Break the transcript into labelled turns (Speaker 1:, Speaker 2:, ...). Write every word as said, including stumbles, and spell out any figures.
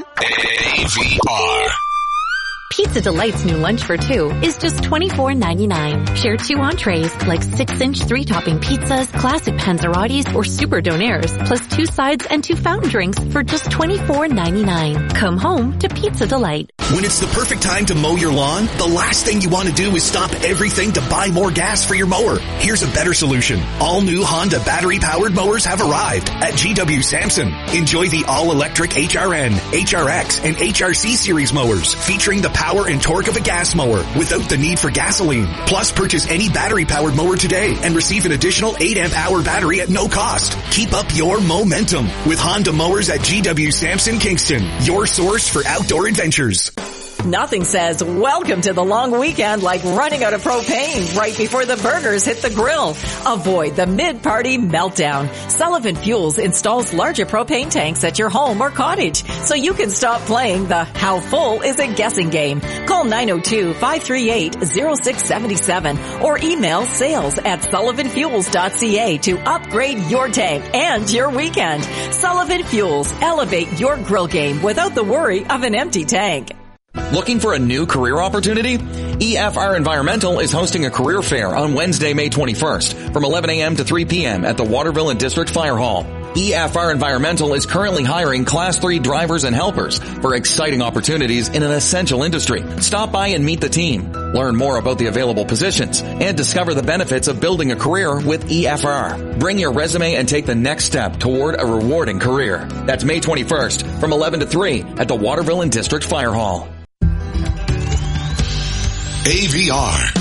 Speaker 1: on A V R.
Speaker 2: Pizza Delight's new lunch for two is just twenty-four ninety-nine. Share two entrees like six-inch three-topping pizzas, classic panzerottis, or super donaires, plus two sides and two fountain drinks for just twenty-four ninety-nine. Come home to Pizza Delight.
Speaker 3: When it's the perfect time to mow your lawn, the last thing you want to do is stop everything to buy more gas for your mower. Here's a better solution. All new Honda battery-powered mowers have arrived at G W Sampson. Enjoy the all-electric H R N, H R X, and H R C series mowers featuring the power and torque of a gas mower without the need for gasoline. Plus, purchase any battery-powered mower today and receive an additional eight amp hour battery at no cost. Keep up your momentum with Honda mowers at G W Sampson Kingston, your source for outdoor adventures.
Speaker 4: Nothing says welcome to the long weekend like running out of propane right before the burgers hit the grill. Avoid the mid-party meltdown. Sullivan Fuels installs larger propane tanks at your home or cottage so you can stop playing the how full is it guessing game. Call nine oh two, five three eight, oh six seven seven or email sales at sullivan fuels dot c a to upgrade your tank and your weekend. Sullivan Fuels, elevate your grill game without the worry of an empty tank.
Speaker 5: Looking for a new career opportunity? E F R Environmental is hosting a career fair on Wednesday, May twenty-first from eleven a.m. to three p.m. at the Waterville and District Fire Hall. E F R Environmental is currently hiring Class three drivers and helpers for exciting opportunities in an essential industry. Stop by and meet the team. Learn more about the available positions and discover the benefits of building a career with E F R. Bring your resume and take the next step toward a rewarding career. That's May twenty-first from eleven to three at the Waterville and District Fire Hall.
Speaker 1: A V R.